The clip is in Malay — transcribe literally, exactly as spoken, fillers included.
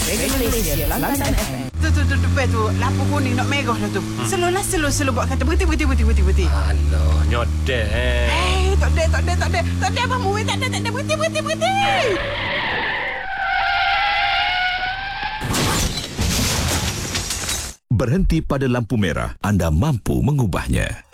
Radio Malaysia Kelantan F M. Tu tu tu tu pe tu lampu kuning nak merah dah tu. Hmm. Slow lah slow slow buat kata berhenti berhenti berhenti berhenti berhenti. Alah, nyodek. Eh, tak ada tak ada tak ada. Tak ada abang mu, tak ada tak ada berhenti berhenti berhenti. Berhenti pada lampu merah, anda mampu mengubahnya.